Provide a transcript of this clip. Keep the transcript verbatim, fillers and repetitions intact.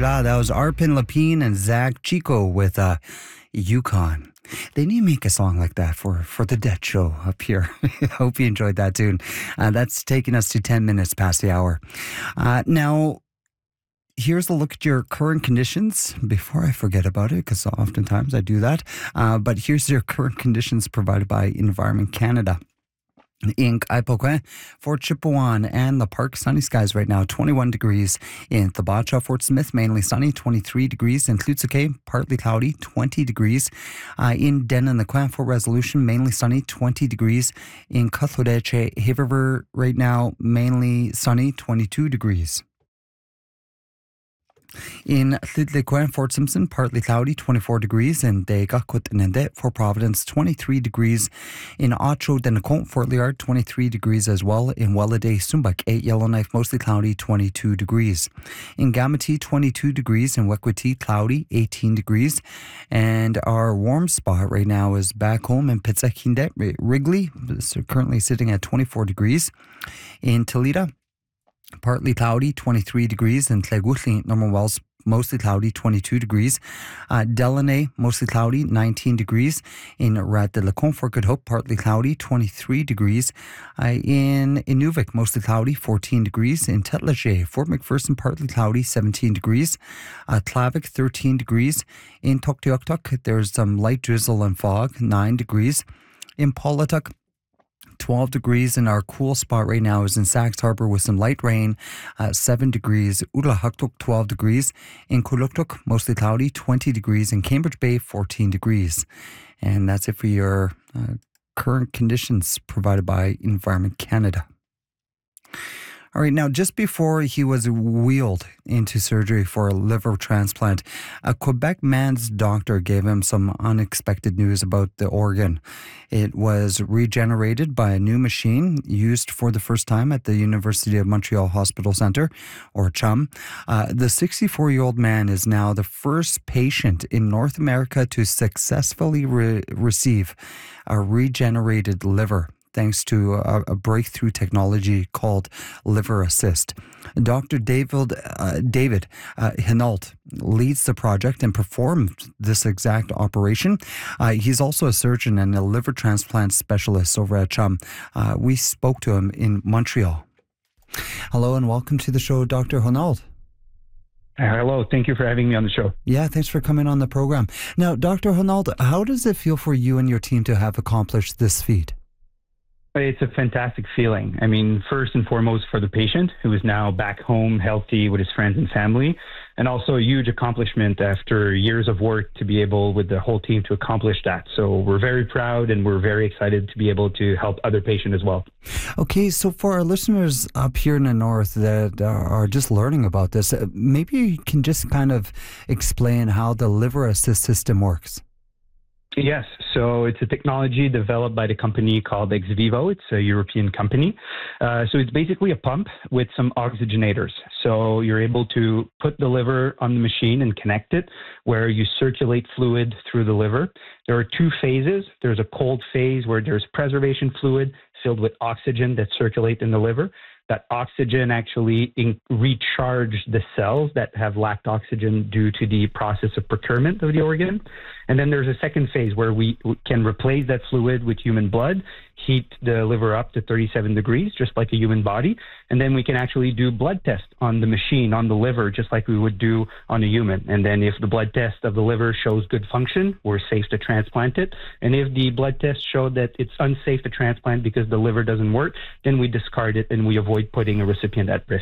Shangri-La. That was Arpin Lapine and Zach Chico with uh, Yukon. They need to make a song like that for, for the Dead Show up here. I hope you enjoyed that tune. Uh, that's taking us to ten minutes past the hour. Uh, now, here's a look at your current conditions before I forget about it, because oftentimes I do that. Uh, but here's your current conditions provided by Environment Canada. In Kaipoque, Fort Chipewyan and the Park, sunny skies right now, twenty-one degrees. In Thabacha, Fort Smith, mainly sunny, twenty-three degrees. In Tlutsuke, partly cloudy, twenty degrees. Uh, in Denonakwan, Fort Resolution, mainly sunny, twenty degrees. In Kathodeche, Haverver, right now, mainly sunny, twenty-two degrees. In Tlitlikwen, Fort Simpson, partly cloudy, twenty-four degrees. In Degakut-Nende, Fort Providence, twenty-three degrees. In Acho Denacon, Fort Liard, twenty-three degrees as well. In Welladay, Sumbak, eight Yellowknife, mostly cloudy, twenty-two degrees. In Gamati, twenty-two degrees. In Wekwati, cloudy, eighteen degrees. And our warm spot right now is back home in Pitsakinde, Wrigley, so currently sitting at twenty-four degrees. In Toledo, partly cloudy, twenty-three degrees. In Tleguthli, Norman Wells, mostly cloudy, twenty-two degrees. Uh, Delaney, mostly cloudy, nineteen degrees. In Rat de la Fort Good Hope, partly cloudy, twenty-three degrees. Uh, in Inuvik, mostly cloudy, fourteen degrees. In Tetlache, Fort McPherson, partly cloudy, seventeen degrees. Uh, Tlavik, thirteen degrees. In Tuktoyaktuk, there's some light drizzle and fog, nine degrees. In Paulatuk, twelve degrees, and our cool spot right now is in Sax Harbor with some light rain, uh, seven degrees. Ulahaktuk, twelve degrees. In Kuluktuk, mostly cloudy, twenty degrees. In Cambridge Bay, fourteen degrees. And that's it for your uh, current conditions provided by Environment Canada. All right, now just before he was wheeled into surgery for a liver transplant, a Quebec man's doctor gave him some unexpected news about the organ. It was regenerated by a new machine used for the first time at the University of Montreal Hospital Centre, or CHUM. Uh, the sixty-four-year-old man is now the first patient in North America to successfully re- receive a regenerated liver, thanks to a, a breakthrough technology called Liver Assist. Doctor David uh, David uh, Hinault leads the project and performed this exact operation. Uh, he's also a surgeon and a liver transplant specialist over at CHUM. Uh, we spoke to him in Montreal. Hello and welcome to the show, Doctor Hinault. Hello, thank you for having me on the show. Yeah, thanks for coming on the program. Now, Doctor Hinault, how does it feel for you and your team to have accomplished this feat? It's a fantastic feeling. I mean, first and foremost for the patient who is now back home healthy with his friends and family, and also a huge accomplishment after years of work to be able with the whole team to accomplish that. So we're very proud and we're very excited to be able to help other patients as well. Okay, so for our listeners up here in the north that are just learning about this, maybe you can just kind of explain how the Liver Assist system works. Yes, so it's a technology developed by the company called XVIVO. It's a European company. Uh, so it's basically a pump with some oxygenators. So you're able to put the liver on the machine and connect it, where you circulate fluid through the liver. There are two phases. There's a cold phase where there's preservation fluid filled with oxygen that circulate in the liver. That oxygen actually in- recharge the cells that have lacked oxygen due to the process of procurement of the organ. And then there's a second phase where we can replace that fluid with human blood, heat the liver up to thirty-seven degrees, just like a human body. And then we can actually do blood tests on the machine, on the liver, just like we would do on a human. And then if the blood test of the liver shows good function, we're safe to transplant it. And if the blood test show that it's unsafe to transplant because the liver doesn't work, then we discard it and we avoid putting a recipient at risk.